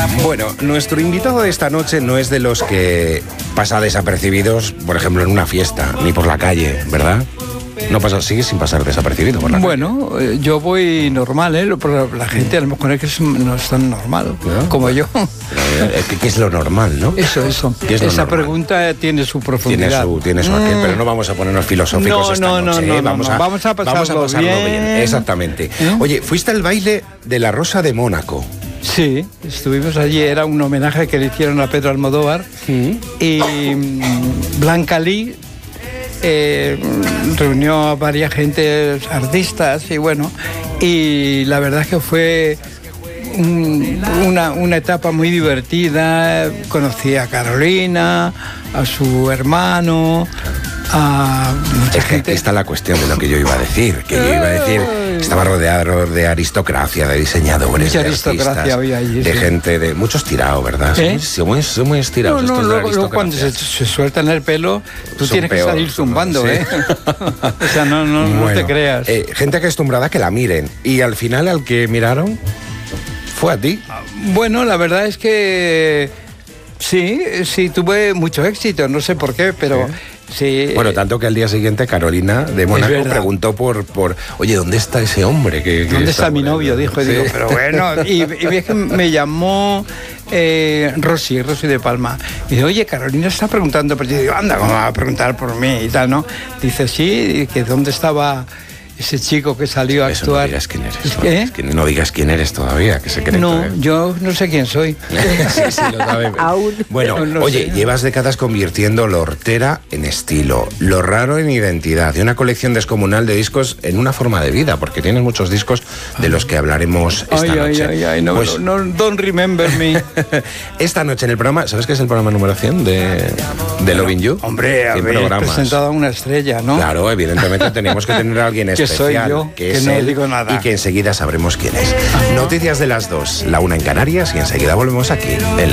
Bueno, nuestro invitado de esta noche no es de los que pasa desapercibidos, por ejemplo, en una fiesta, ni por la calle, ¿verdad? No pasa, sigue sin pasar desapercibido por la calle. Bueno, yo voy normal, pero la gente a lo mejor es que no es tan normal, ¿no? Como yo. ¿Qué es lo normal, no? Eso. ¿Qué es lo Esa normal? pregunta tiene su profundidad. Tiene su aquel, pero no vamos a ponernos filosóficos esta noche. No, Vamos a pasarlo bien. Exactamente. Oye, fuiste al baile de la Rosa de Mónaco. Sí, estuvimos allí, era un homenaje que le hicieron a Pedro Almodóvar. Y Blanca Lee reunió a varias gente, artistas, y bueno, y la verdad es que fue una etapa muy divertida. Conocí a Carolina, a su hermano, a mucha gente. Aquí está la cuestión de lo que yo iba a decir. Estaba rodeado de aristocracia, de diseñadores, mucha de aristocracia artistas, había allí, de sí. gente, de muchos tirados, ¿verdad? Son muy estirados. No, estos de la luego cuando aristocracia. se sueltan el pelo, tú Son tienes que peor, salir zumbando, sí. O sea, no Bueno, te creas. Gente acostumbrada a que la miren. Y al final, al que miraron, fue a ti. Bueno, la verdad es que sí, tuve mucho éxito, no sé por qué, pero sí. Bueno, tanto que al día siguiente Carolina de Mónaco preguntó por oye, ¿dónde está ese hombre? ¿Dónde está mi novio? Dijo, sí. y digo, pero bueno, y es que me llamó Rosy de Palma. Y dice, oye, Carolina está preguntando, pero yo digo, anda, ¿cómo va a preguntar por mí? Y tal, ¿no? Dice, sí, que ¿dónde estaba ese chico que salió a actuar? No digas quién eres. ¿Qué? Es que no digas quién eres todavía, que se cree. No, yo no sé quién soy. Sí, lo sabemos. Bueno, No oye, sé. llevas décadas convirtiendo lo hortera en estilo, lo raro en identidad, y una colección descomunal de discos en una forma de vida, porque tienes muchos discos de los que hablaremos esta noche. Ay, no, Pues, no, don't remember me. esta noche en el programa, ¿sabes qué es el programa número 100 de Loving You? Hombre, 100 habéis programas. presentado a una estrella, ¿no? Claro, evidentemente teníamos que tener a alguien Que especial. soy yo, que que es no él, digo nada. y que enseguida sabremos quién es. Noticias de las 2, la 1 en Canarias, y enseguida volvemos aquí en